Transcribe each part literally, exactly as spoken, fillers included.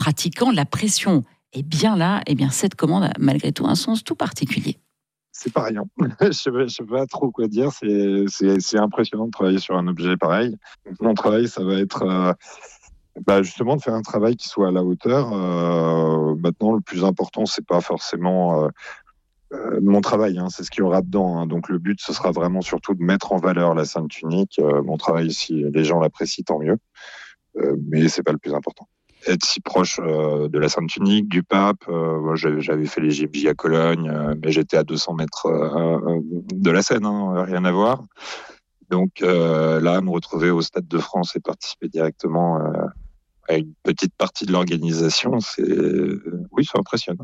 pratiquants. La pression est bien là. Et bien cette commande a malgré tout un sens tout particulier. C'est pas rien. Je ne sais pas trop quoi dire. C'est, c'est, c'est impressionnant de travailler sur un objet pareil. Mon travail, ça va être euh, bah justement de faire un travail qui soit à la hauteur. Euh, maintenant, le plus important, c'est pas forcément euh, euh, mon travail, hein, c'est ce qu'il y aura dedans. Hein. Donc le but, ce sera vraiment surtout de mettre en valeur la Sainte Tunique. Euh, mon travail, si les gens l'apprécient, tant mieux. Euh, mais c'est pas le plus important. Être si proche euh, de la Sainte Tunique, du pape. Euh, moi, j'avais, j'avais fait les J M J à Cologne, euh, mais j'étais à deux cents mètres euh, de la Seine, hein, rien à voir. Donc euh, là, me retrouver au Stade de France et participer directement euh, à une petite partie de l'organisation, c'est oui, c'est impressionnant.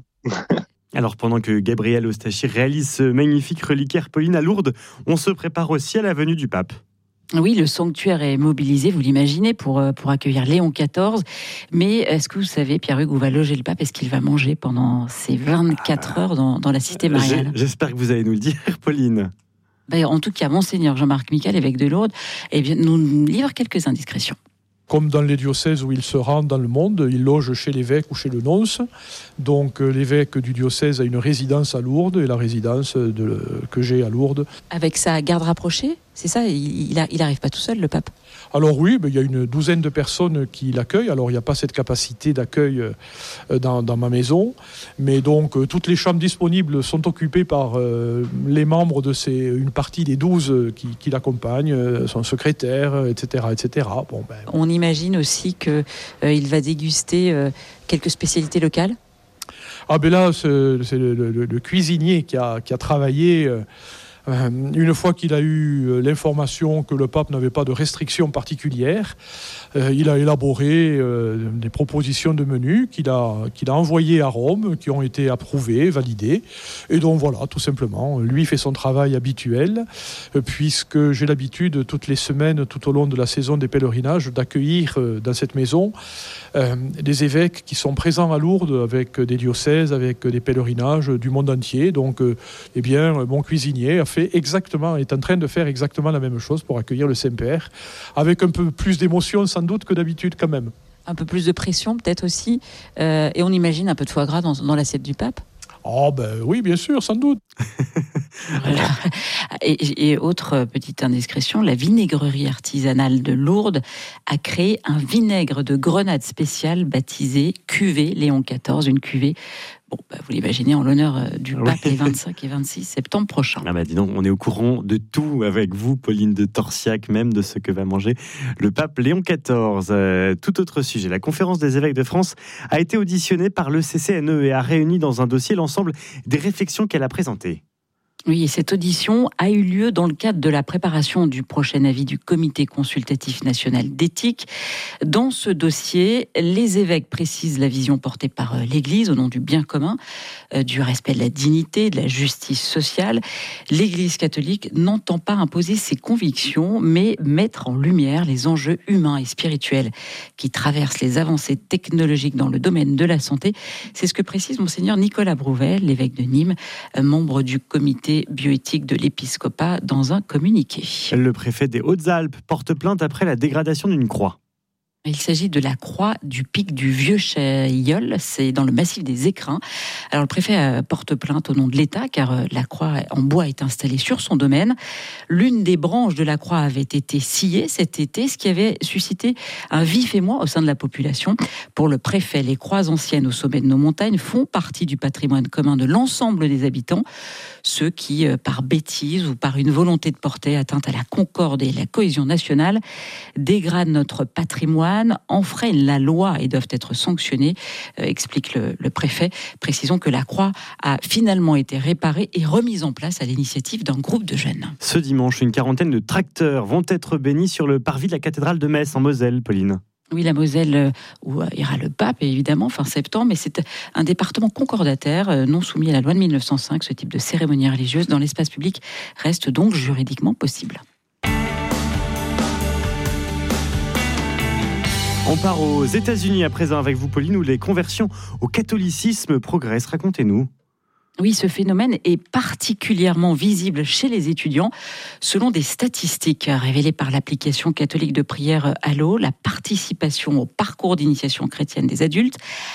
Alors pendant que Gabriel Ostachir réalise ce magnifique reliquaire, Pauline, à Lourdes, on se prépare aussi à la venue du pape. Oui, le sanctuaire est mobilisé, vous l'imaginez, pour, pour accueillir Léon quatorze. Mais est-ce que vous savez, Pierre-Hugues, où va loger le pape ? Est-ce qu'il va manger pendant ces vingt-quatre heures dans, dans la cité mariale ? J'espère que vous allez nous le dire, Pauline. Ben, en tout cas, Monseigneur Jean-Marc Michel, évêque de Lourdes, eh bien, nous livre quelques indiscrétions. Comme dans les diocèses où il se rend dans le monde, il loge chez l'évêque ou chez le nonce. Donc euh, l'évêque du diocèse a une résidence à Lourdes et la résidence de, que j'ai à Lourdes. Avec sa garde rapprochée, c'est ça ? Il n'arrive pas tout seul, le pape ? Alors oui, mais il y a une douzaine de personnes qui l'accueillent. Alors il n'y a pas cette capacité d'accueil dans, dans ma maison. Mais donc euh, toutes les chambres disponibles sont occupées par euh, les membres de ces, une partie des douze qui, qui l'accompagnent, son secrétaire, et cetera et cetera. Bon, ben, On imagine aussi qu'il euh, va déguster euh, quelques spécialités locales ? Ah ben là, c'est, c'est le, le, le cuisinier qui a, qui a travaillé... Euh, Euh, une fois qu'il a eu l'information que le pape n'avait pas de restrictions particulières, euh, il a élaboré euh, des propositions de menu qu'il a, qu'il a envoyées à Rome, qui ont été approuvées, validées. Et donc voilà, tout simplement, lui fait son travail habituel, euh, puisque j'ai l'habitude, toutes les semaines, tout au long de la saison des pèlerinages, d'accueillir euh, dans cette maison euh, des évêques qui sont présents à Lourdes avec des diocèses, avec des pèlerinages du monde entier. Donc, euh, eh bien, mon cuisinier a fait fait exactement, est en train de faire exactement la même chose pour accueillir le Saint-Père, avec un peu plus d'émotion sans doute que d'habitude quand même. Un peu plus de pression peut-être aussi, euh, et on imagine un peu de foie gras dans, dans l'assiette du pape ? Oh ben oui, bien sûr, sans doute. Voilà. Et, et autre petite indiscrétion, la vinaigrerie artisanale de Lourdes a créé un vinaigre de grenade spécial baptisé cuvée Léon quatorze, une cuvée, bon, bah, vous l'imaginez, en l'honneur du pape oui. les vingt-cinq et vingt-six septembre prochains. Ah bah dis donc, on est au courant de tout avec vous, Pauline de Torsiac, même de ce que va manger le pape Léon quatorze. Euh, tout autre sujet, la conférence des évêques de France a été auditionnée par le C C N E et a réuni dans un dossier l'ensemble des réflexions qu'elle a présentées. Oui, et cette audition a eu lieu dans le cadre de la préparation du prochain avis du Comité consultatif national d'éthique. Dans ce dossier, les évêques précisent la vision portée par l'Église au nom du bien commun, du respect de la dignité, de la justice sociale. L'Église catholique n'entend pas imposer ses convictions, mais mettre en lumière les enjeux humains et spirituels qui traversent les avancées technologiques dans le domaine de la santé. C'est ce que précise Monseigneur Nicolas Brouvel, l'évêque de Nîmes, membre du comité bioéthique de l'épiscopat, dans un communiqué. Le préfet des Hautes-Alpes porte plainte après la dégradation d'une croix. Il s'agit de la croix du pic du Vieux-Chailleul, c'est dans le massif des Écrins. Alors le préfet porte plainte au nom de l'État, car la croix en bois est installée sur son domaine. L'une des branches de la croix avait été sciée cet été, ce qui avait suscité un vif émoi au sein de la population. Pour le préfet, les croix anciennes au sommet de nos montagnes font partie du patrimoine commun de l'ensemble des habitants. Ceux qui, par bêtise ou par une volonté de porter atteinte à la concorde et la cohésion nationale, dégradent notre patrimoine, enfreignent la loi et doivent être sanctionnés, euh, explique le, le préfet. Précisons que la croix a finalement été réparée et remise en place à l'initiative d'un groupe de jeunes. Ce dimanche, une quarantaine de tracteurs vont être bénis sur le parvis de la cathédrale de Metz, en Moselle, Pauline. Oui, la Moselle, où ira le pape, évidemment, fin septembre, mais c'est un département concordataire, non soumis à la loi de mille neuf cent cinq. Ce type de cérémonie religieuse dans l'espace public reste donc juridiquement possible. On part aux États-Unis à présent avec vous, Pauline, où les conversions au catholicisme progressent. Racontez-nous. Oui, ce phénomène est particulièrement visible chez les étudiants. Selon des statistiques révélées par l'application catholique de prière Allo, la participation au parcours d'initiation chrétienne des adultes